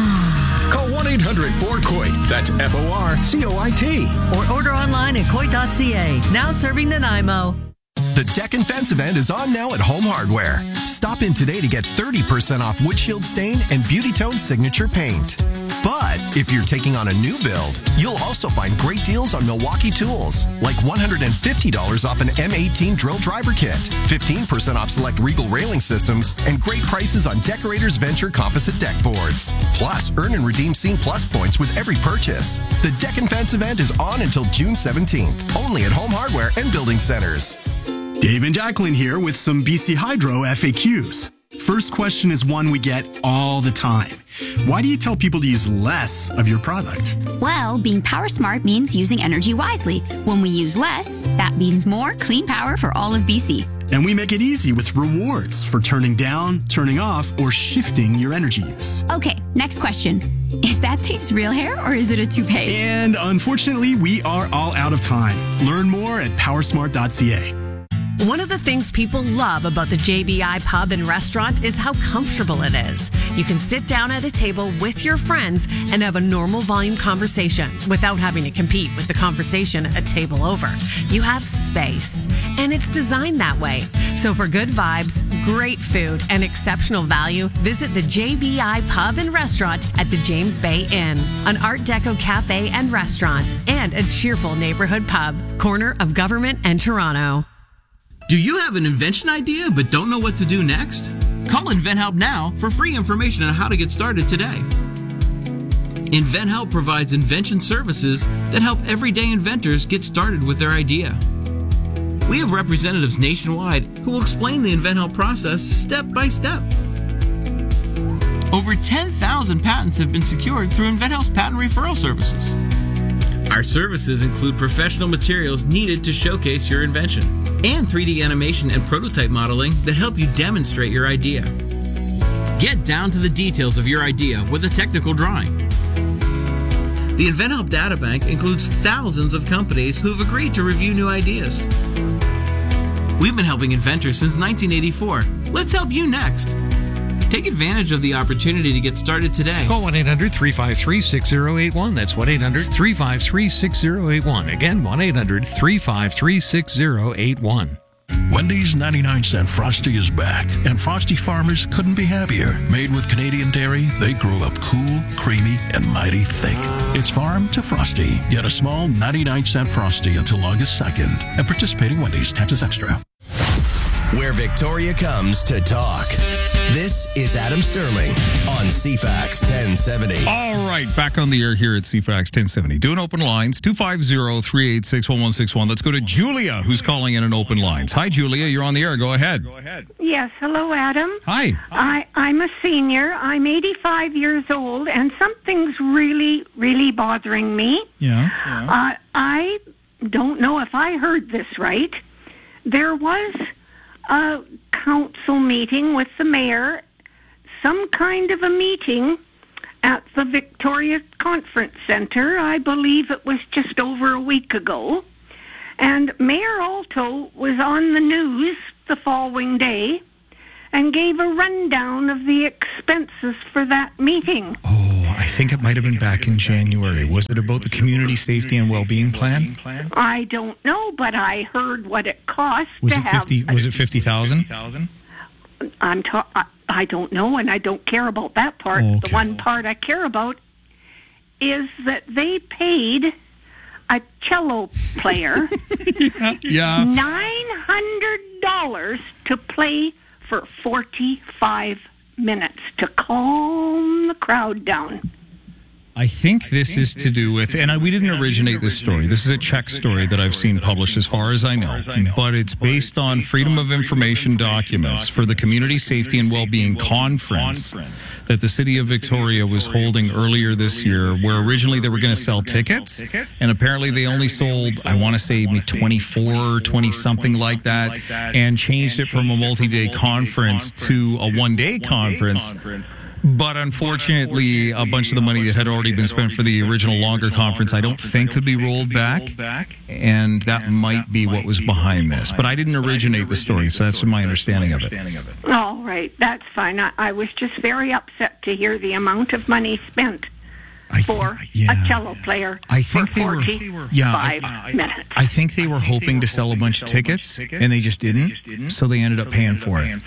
Ah. Call one eight hundred four C O I T. That's F O R C O I T. Or order online at coit dot c a. Now serving Nanaimo. The Deck and Fence event is on now at Home Hardware. Stop in today to get thirty percent off windshield stain and Beauty Tone signature paint. But if you're taking on a new build, you'll also find great deals on Milwaukee tools, like one hundred fifty dollars off an M eighteen drill driver kit, fifteen percent off select Regal railing systems, and great prices on Decorators Venture composite deck boards. Plus, earn and redeem Scene Plus points with every purchase. The Deck and Fence event is on until June seventeenth, only at Home Hardware and Building Centers. Dave and Jacqueline here with some B C Hydro F A Qs. First question is one we get all the time. Why do you tell people to use less of your product? Well, being power smart means using energy wisely. When we use less, that means more clean power for all of B C. And we make it easy with rewards for turning down, turning off, or shifting your energy use. Okay, next question. Is that Dave's real hair or is it a toupee? And unfortunately, we are all out of time. Learn more at power smart dot c a. One of the things people love about the J B I Pub and Restaurant is how comfortable it is. You can sit down at a table with your friends and have a normal volume conversation without having to compete with the conversation a table over. You have space, and it's designed that way. So for good vibes, great food, and exceptional value, visit the J B I Pub and Restaurant at the James Bay Inn, an Art Deco cafe and restaurant, and a cheerful neighborhood pub, corner of Government and Toronto. Do you have an invention idea but don't know what to do next? Call InventHelp now for free information on how to get started today. InventHelp provides invention services that help everyday inventors get started with their idea. We have representatives nationwide who will explain the InventHelp process step by step. Over ten thousand patents have been secured through InventHelp's patent referral services. Our services include professional materials needed to showcase your invention and three D animation and prototype modeling that help you demonstrate your idea. Get down to the details of your idea with a technical drawing. The InventHelp Databank includes thousands of companies who have agreed to review new ideas. We've been helping inventors since nineteen eighty-four. Let's help you next. Take advantage of the opportunity to get started today. Call one eight hundred three five three six zero eight one. That's one eight hundred three five three six zero eight one. Again, one eight hundred three five three six zero eight one. Wendy's ninety-nine cent Frosty is back, and Frosty farmers couldn't be happier. Made with Canadian dairy, they grow up cool, creamy, and mighty thick. It's farm to Frosty. Get a small ninety-nine cent Frosty until August second. And participating Wendy's, taxes extra. Where Victoria comes to talk. This is Adam Sterling on C FAX ten seventy. All right, back on the air here at C FAX ten seventy. Doing open lines, two five zero, three eight six, one one six one. Let's go to Julia, who's calling in an open lines. Hi, Julia. You're on the air. Go ahead. Go ahead. Yes. Hello, Adam. Hi. I, I'm a senior. I'm eighty-five years old, and something's really, really bothering me. Yeah. yeah. Uh, I don't know if I heard this right. There was a council meeting with the mayor, some kind of a meeting at the Victoria Conference Centre. I believe it was just over a week ago. And Mayor Alto was on the news the following day and gave a rundown of the expenses for that meeting. Oh, I think it might have been back in January. Was it about the community safety and well-being plan? I don't know, but I heard what it cost Was to it fifty? have... Was it fifty thousand? I'm ta- I, I don't know, and I don't care about that part. Okay. The one part I care about is that they paid a cello player yeah. nine hundred dollars to play for forty-five minutes to calm the crowd down. I think this is to do with, and we didn't originate this story. This is a Czech story that I've seen published as far as I know, but it's based on Freedom of Information documents for the Community Safety and Wellbeing Conference that the city of Victoria was holding earlier this year, where originally they were going to sell tickets, and apparently they only sold, I want to say, maybe twenty-four, twenty something like that, and changed it from a multi-day conference to a one-day conference. But unfortunately, a bunch of the money that had already been spent for the original longer conference, I don't think could be rolled back. And that might be what was behind this. But I didn't originate the story, so that's my understanding of it. All right, that's fine. I, I was just very upset to hear the amount of money spent for yeah. a cello player I think for they were, forty-five yeah, I, minutes. I think they were hoping to sell a bunch of tickets, and they just didn't, so they ended up paying for it.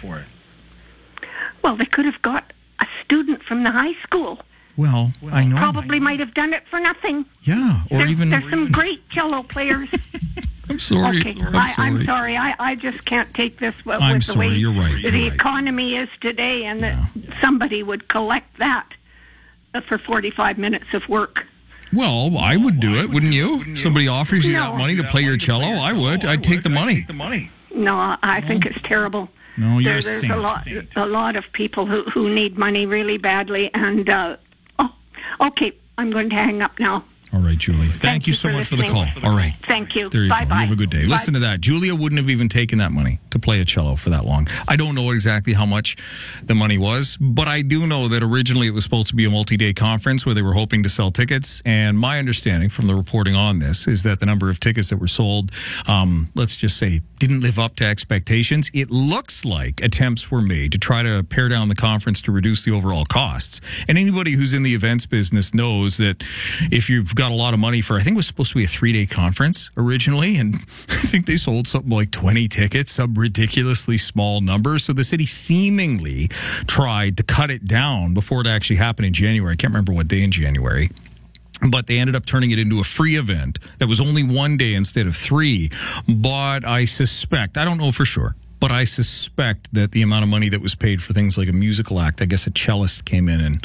Well, they could have got a student from the high school. Well, I know. Probably might have done it for nothing. Yeah, or there's, even... There's some great cello players. I'm sorry. Okay, I'm I, sorry. I'm sorry. I, I just can't take this with I'm the sorry. way You're right. You're the right. economy is today, and yeah. that somebody would collect that for forty-five minutes of work. Well, I would do it, wouldn't you? Somebody offers you no. that money to play your cello, I would. I'd take the money. No, I think it's terrible. No, you're there, a there's saint. a lot, a lot of people who, who need money really badly, and uh, oh, okay, I'm going to hang up now. All right, Julie. Thank, Thank you, you so much for the call. All right. Thank you. There you bye go. Bye. You have a good day. Bye. Listen to that. Julia wouldn't have even taken that money to play a cello for that long. I don't know exactly how much the money was, but I do know that originally it was supposed to be a multi-day conference where they were hoping to sell tickets. And my understanding from the reporting on this is that the number of tickets that were sold, um, let's just say, didn't live up to expectations. It looks like attempts were made to try to pare down the conference to reduce the overall costs. And anybody who's in the events business knows that if you've got a lot of money for, I think it was supposed to be a three-day conference originally, and I think they sold something like twenty tickets, some ridiculously small number. So the city seemingly tried to cut it down before it actually happened in January. I can't remember what day in January. But they ended up turning it into a free event that was only one day instead of three. But I suspect, I don't know for sure, but I suspect that the amount of money that was paid for things like a musical act, I guess a cellist came in and,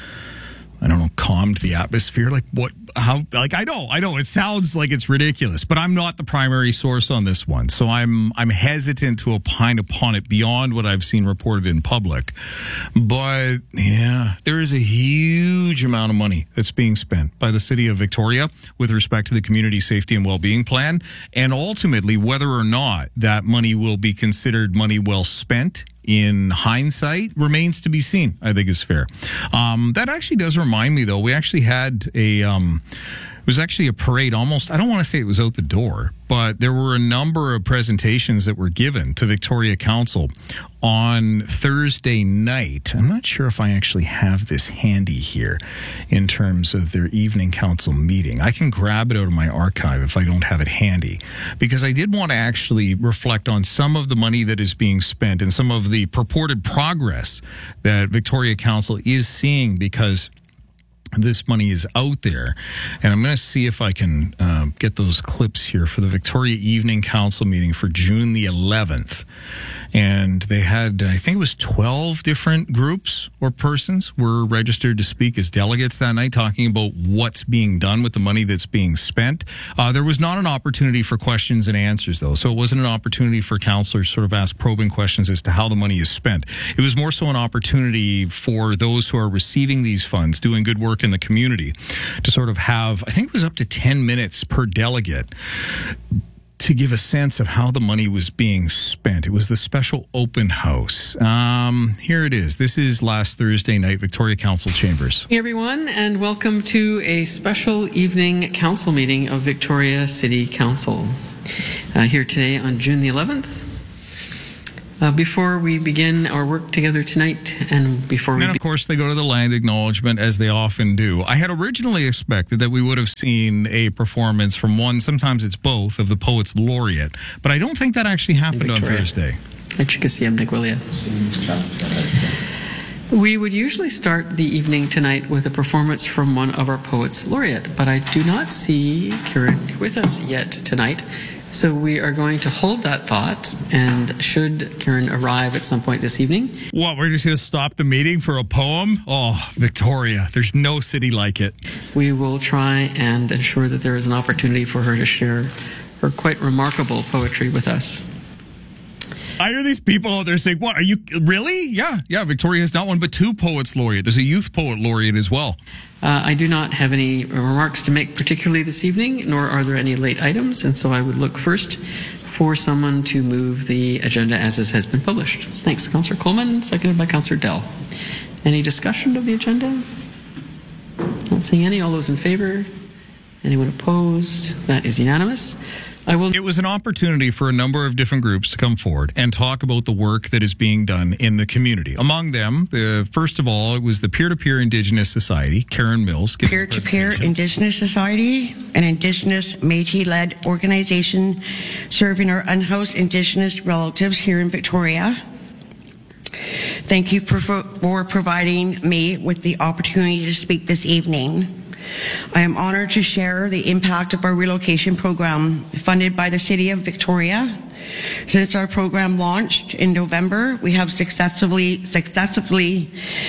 I don't know, calmed the atmosphere. Like what, how, like I know, I know it sounds like it's ridiculous, but I'm not the primary source on this one. So I'm, I'm hesitant to opine upon it beyond what I've seen reported in public. But yeah, there is a huge amount of money that's being spent by the city of Victoria with respect to the community safety and well-being plan. And ultimately, whether or not that money will be considered money well spent in hindsight remains to be seen, I think is fair. Um, that actually does remind me, though, we actually had a, um, it was actually a parade almost, I don't want to say it was out the door, but there were a number of presentations that were given to Victoria Council on Thursday night. I'm not sure if I actually have this handy here in terms of their evening council meeting. I can grab it out of my archive if I don't have it handy, because I did want to actually reflect on some of the money that is being spent and some of the purported progress that Victoria Council is seeing, because this money is out there. And I'm going to see if I can uh, get those clips here for the Victoria Evening Council meeting for June the eleventh. And they had, I think it was twelve different groups or persons were registered to speak as delegates that night, talking about what's being done with the money that's being spent. Uh, there was not an opportunity for questions and answers, though. So it wasn't an opportunity for councillors to sort of ask probing questions as to how the money is spent. It was more so an opportunity for those who are receiving these funds, doing good work in the community, to sort of have, I think it was up to ten minutes per delegate, to give a sense of how the money was being spent. It was the special open house. Um, here it is. This is last Thursday night, Victoria Council Chambers. Hey everyone, and welcome to a special evening council meeting of Victoria City Council. Uh, here today on June the eleventh. Uh, before we begin our work together tonight, and before we... And of course, they go to the land acknowledgement, as they often do. I had originally expected that we would have seen a performance from one, sometimes it's both, of the Poets Laureate, but I don't think that actually happened on Thursday. We would usually start the evening tonight with a performance from one of our Poets Laureate, but I do not see Kieran with us yet tonight. So we are going to hold that thought, and should Kieran arrive at some point this evening... What, we're just going to stop the meeting for a poem? Oh, Victoria, there's no city like it. We will try and ensure that there is an opportunity for her to share her quite remarkable poetry with us. I hear these people out there saying, what, are you, really? Yeah, yeah, Victoria has not one but two Poets Laureate. There's a Youth Poet Laureate as well. Uh, I do not have any remarks to make particularly this evening, nor are there any late items, and so I would look first for someone to move the agenda as it has been published. Thanks, Councillor Coleman, seconded by Councillor Dell. Any discussion of the agenda? Not seeing any. All those in favor? Anyone opposed? That is unanimous. I will. It was an opportunity for a number of different groups to come forward and talk about the work that is being done in the community. Among them, uh, first of all, it was the Peer-to-Peer Indigenous Society, Karen Mills. Peer-to-Peer Indigenous Society, an Indigenous Métis-led organization serving our unhoused Indigenous relatives here in Victoria. Thank you for, for providing me with the opportunity to speak this evening. I am honored to share the impact of our relocation program funded by the City of Victoria. Since our program launched in November, we have successfully successfully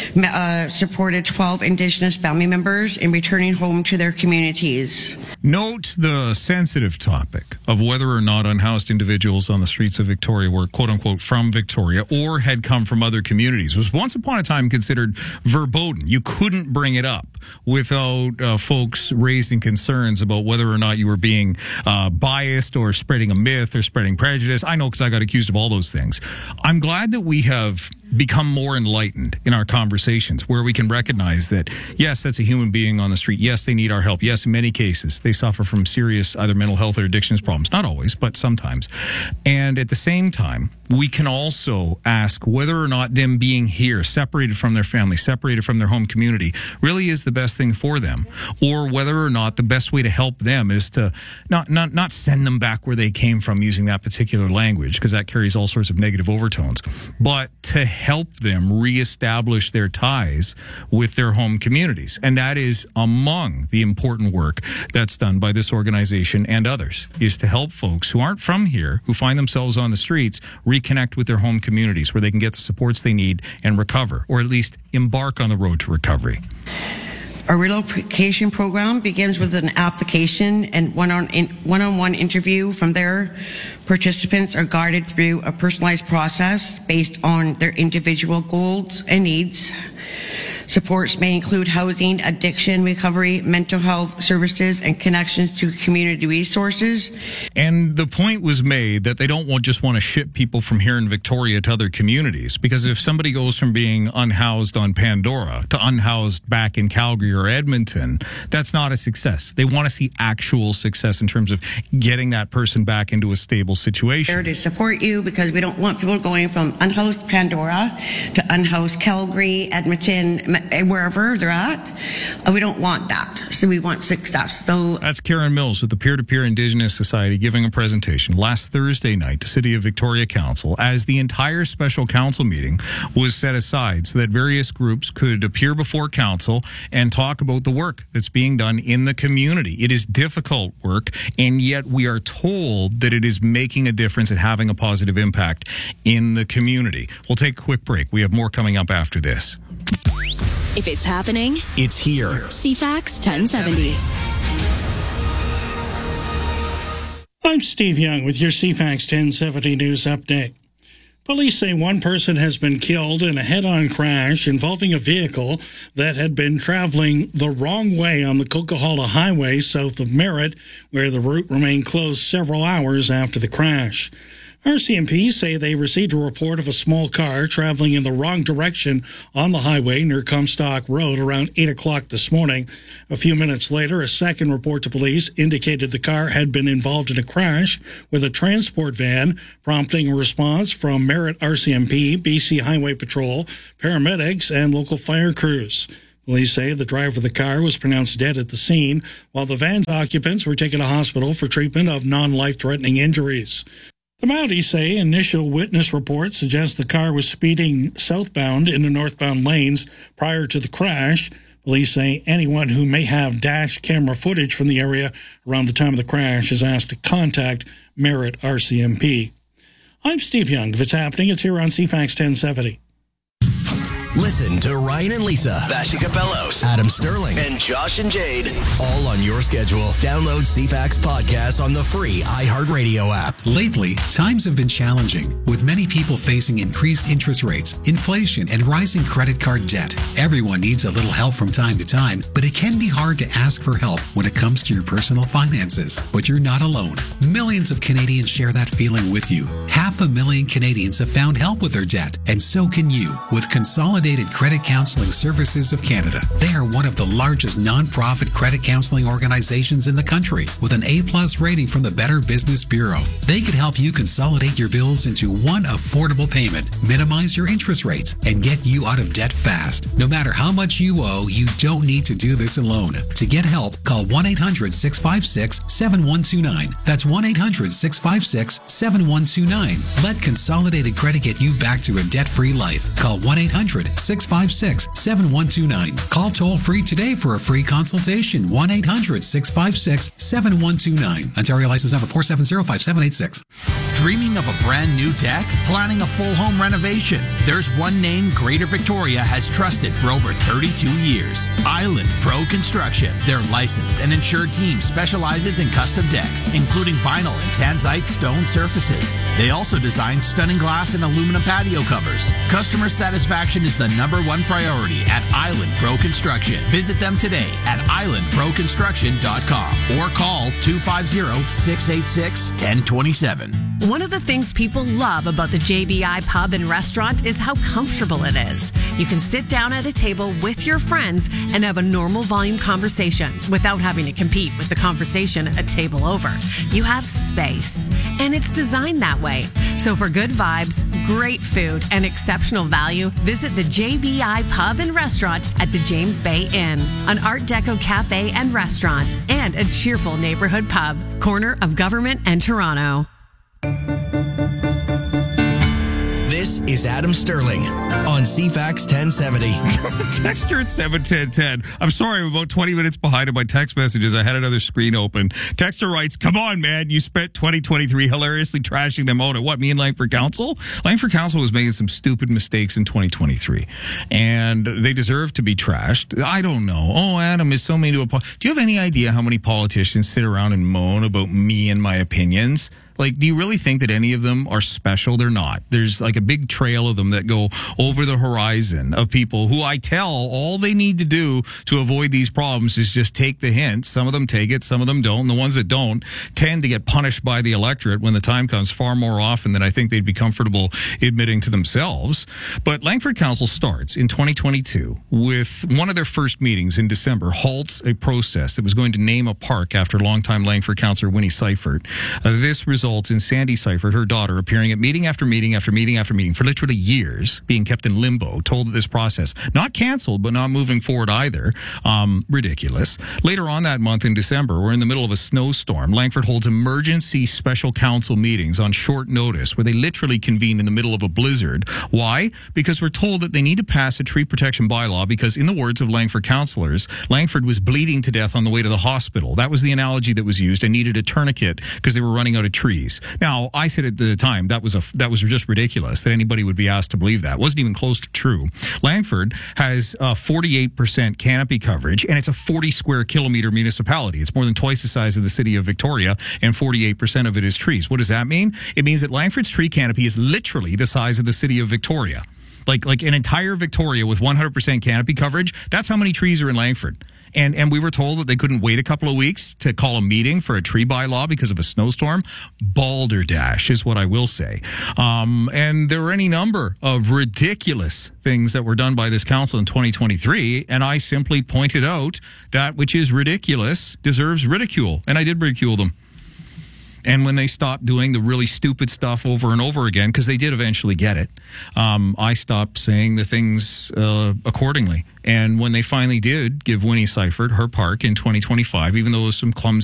uh, supported twelve Indigenous family members in returning home to their communities. Note the sensitive topic of whether or not unhoused individuals on the streets of Victoria were quote-unquote from Victoria or had come from other communities. It was once upon a time considered verboten. You couldn't bring it up without uh, folks raising concerns about whether or not you were being uh, biased or spreading a myth or spreading prejudice. I know because I got accused of all those things. I'm glad that we have become more enlightened in our conversations, where we can recognize that, yes, that's a human being on the street. Yes, they need our help. Yes, in many cases, they suffer from serious either mental health or addictions problems. Not always, but sometimes. And at the same time, we can also ask whether or not them being here, separated from their family, separated from their home community, really is the best thing for them, or whether or not the best way to help them is to not not not send them back where they came from using that particular language, because that carries all sorts of negative overtones, but to help them reestablish their ties with their home communities. And that is among the important work that's done by this organization and others, is to help folks who aren't from here, who find themselves on the streets, reconnect with their home communities where they can get the supports they need and recover, or at least embark on the road to recovery. Our relocation program begins with an application and one-on, in, one-on-one interview. From there, participants are guided through a personalized process based on their individual goals and needs. Supports may include housing, addiction, recovery, mental health services, and connections to community resources. And the point was made that they don't want, just want to ship people from here in Victoria to other communities, because if somebody goes from being unhoused on Pandora to unhoused back in Calgary or Edmonton, that's not a success. They want to see actual success in terms of getting that person back into a stable situation. There to support you, because we don't want people going from unhoused Pandora to unhoused Calgary, Edmonton, wherever they're at. Uh, we don't want that. So we want success. So that's Karen Mills with the Peer-to-Peer Indigenous Society giving a presentation last Thursday night to City of Victoria Council as the entire special council meeting was set aside so that various groups could appear before council and talk about the work that's being done in the community. It is difficult work, and yet we are told that it is making a difference and having a positive impact in the community. We'll take a quick break. We have more coming up after this. If it's happening, it's here. C FAX ten seventy. I'm Steve Young with your C FAX ten seventy news update. Police say one person has been killed in a head-on crash involving a vehicle that had been traveling the wrong way on the Coquihalla Highway south of Merritt, where the route remained closed several hours after the crash. R C M P say they received a report of a small car traveling in the wrong direction on the highway near Comstock Road around eight o'clock this morning. A few minutes later, a second report to police indicated the car had been involved in a crash with a transport van, prompting a response from Merritt R C M P, B C Highway Patrol, paramedics, and local fire crews. Police say the driver of the car was pronounced dead at the scene, while the van's occupants were taken to hospital for treatment of non-life-threatening injuries. The Mounties say initial witness reports suggest the car was speeding southbound in the northbound lanes prior to the crash. Police say anyone who may have dash camera footage from the area around the time of the crash is asked to contact Merritt R C M P. I'm Steve Young. If it's happening, it's here on C FAX ten seventy. Listen to Ryan and Lisa, Vashi Capellos, Adam Sterling, and Josh and Jade. All on your schedule. Download C FAX Podcast on the free iHeartRadio app. Lately, times have been challenging, with many people facing increased interest rates, inflation, and rising credit card debt. Everyone needs a little help from time to time, but it can be hard to ask for help when it comes to your personal finances. But you're not alone. Millions of Canadians share that feeling with you. Half a million Canadians have found help with their debt, and so can you with Consolidated Credit Counseling Services of Canada. They are one of the largest non-profit credit counseling organizations in the country with an A-plus rating from the Better Business Bureau. They could help you consolidate your bills into one affordable payment, minimize your interest rates, and get you out of debt fast. No matter how much you owe, you don't need to do this alone. To get help, call one eight hundred six five six seven one two nine. That's one eight hundred six five six seven one two nine. Let Consolidated Credit get you back to a debt-free life. Call one eight hundred six five six seven one two nine. Call toll free today for a free consultation. one eight hundred six five six seven one two nine. Ontario license number four seven zero five seven eight six. Dreaming of a brand new deck? Planning a full home renovation? There's one name Greater Victoria has trusted for over thirty-two years. Island Pro Construction. Their licensed and insured team specializes in custom decks, including vinyl and tanzite stone surfaces. They also design stunning glass and aluminum patio covers. Customer satisfaction is the number one priority at Island Pro Construction. Visit them today at island pro construction dot com or call two five zero six eight six one zero two seven. One of the things people love about the J B I Pub and Restaurant is how comfortable it is. You can sit down at a table with your friends and have a normal volume conversation without having to compete with the conversation a table over. You have space, and it's designed that way. So for good vibes, great food, and exceptional value, visit the J B I Pub and Restaurant at the James Bay Inn, an Art Deco cafe and restaurant, and a cheerful neighborhood pub, corner of Government and Toronto. This is Adam Sterling on C FAX ten seventy. Texter at seven ten ten. I'm sorry, I'm about twenty minutes behind in my text messages. I had another screen open. Texter writes, come on, man. You spent twenty twenty-three hilariously trashing them out at what, me and Langford Council? Langford Council was making some stupid mistakes in twenty twenty-three, and they deserve to be trashed. I don't know. Oh, Adam is so mean to a... Po- Do you have any idea how many politicians sit around and moan about me and my opinions? Like, do you really think that any of them are special? They're not. There's like a big trail of them that go over the horizon of people who I tell all they need to do to avoid these problems is just take the hint. Some of them take it, some of them don't. And the ones that don't tend to get punished by the electorate when the time comes far more often than I think they'd be comfortable admitting to themselves. But Langford Council starts in twenty twenty-two with one of their first meetings in December, halts a process that was going to name a park after longtime Langford councillor Winnie Seifert. Uh, this resulted results in Sandy Seifert, her daughter, appearing at meeting after meeting after meeting after meeting for literally years, being kept in limbo, told that this process, not canceled, but not moving forward either. Um, ridiculous. Later on that month in December, we're in the middle of a snowstorm. Langford holds emergency special council meetings on short notice where they literally convene in the middle of a blizzard. Why? Because we're told that they need to pass a tree protection bylaw because, in the words of Langford councillors, Langford was bleeding to death on the way to the hospital. That was the analogy that was used, and needed a tourniquet because they were running out of trees. Now, I said at the time that was a that was just ridiculous that anybody would be asked to believe that. It wasn't even close to true. Langford has uh, forty-eight percent canopy coverage, and it's a forty square kilometer municipality. It's more than twice the size of the city of Victoria, and forty-eight percent of it is trees. What does that mean? It means that Langford's tree canopy is literally the size of the city of Victoria. Like like an entire Victoria with one hundred percent canopy coverage. That's how many trees are in Langford. And and we were told that they couldn't wait a couple of weeks to call a meeting for a tree bylaw because of a snowstorm. Balderdash is what I will say. Um, and there were any number of ridiculous things that were done by this council in twenty twenty-three, and I simply pointed out that which is ridiculous deserves ridicule, and I did ridicule them. And when they stopped doing the really stupid stuff over and over again, because they did eventually get it, um, I stopped saying the things uh, accordingly. And when they finally did give Winnie Seifert her park in twenty twenty-five, even though there was some clumsy